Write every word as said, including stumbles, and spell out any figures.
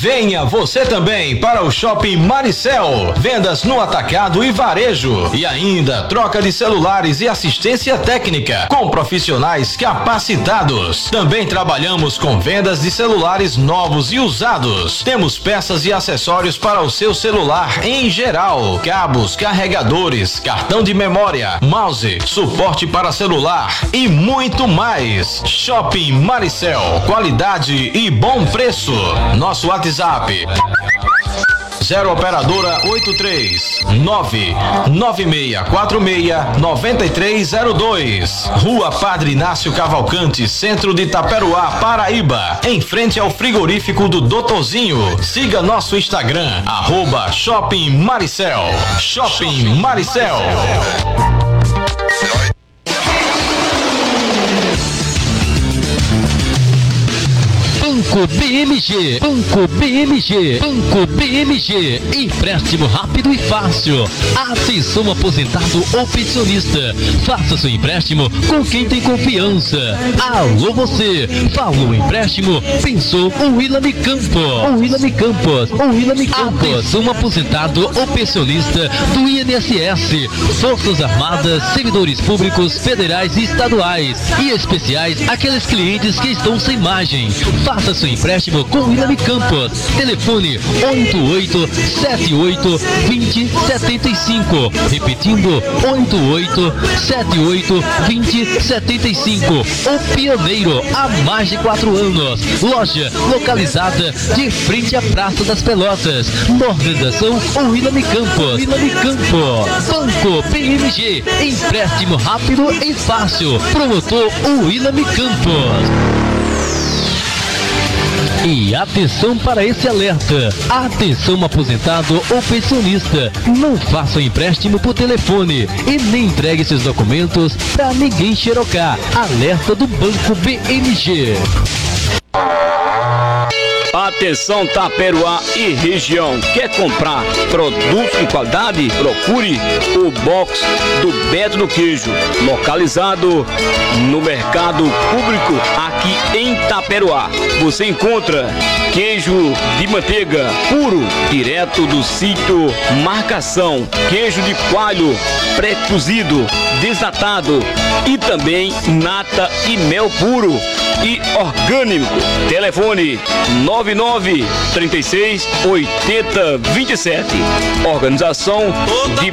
Venha você também para o Shopping Maricel. Vendas no atacado e varejo. E ainda troca de celulares e assistência técnica com profissionais capacitados. Também trabalhamos com vendas de celulares novos e usados. Temos peças e acessórios para o seu celular em geral. Cabos, carregadores, cartão de memória, mouse, suporte para celular e muito mais. Shopping Maricel. Qualidade e bom preço. Nosso WhatsApp zero operadora oito três nove nove seis quatro seis nove três zero dois. Rua Padre Inácio Cavalcante, centro de Itaperuá, Paraíba, em frente ao frigorífico do Doutorzinho. Siga nosso Instagram, arroba Shopping Maricel. Shopping Maricel. Banco B M G, Banco B M G, Banco B M G, empréstimo rápido e fácil. Atenção aposentado ou pensionista, faça seu empréstimo com quem tem confiança. Alô você, falou empréstimo, pensou o William Campos, o William Campos, o William Campos. Atenção aposentado ou pensionista do I N S S, Forças Armadas, servidores públicos federais e estaduais e especiais aqueles clientes que estão sem margem. Faça seu empréstimo com o William Campos. Telefone oito oito sete oito dois zero sete cinco. Repetindo, oito oito sete oito dois zero sete cinco. O pioneiro há mais de quatro anos. Loja localizada de frente à Praça das Pelotas. Organização o William Campos. William Campos. Banco B M G. Empréstimo rápido e fácil. Promotor o William Campos. E atenção para esse alerta. Atenção aposentado ou pensionista. Não faça empréstimo por telefone e nem entregue seus documentos para ninguém xerocar. Alerta do Banco B M G. Atenção Taperuá e região, quer comprar produtos de qualidade? Procure o box do Beto no Queijo, localizado no mercado público aqui em Taperuá. Você encontra queijo de manteiga puro, direto do sítio Marcação, queijo de coalho pré-cozido, desnatado e também nata e mel puro e orgânico. Telefone nove nove três seis oito zero dois sete. Organização de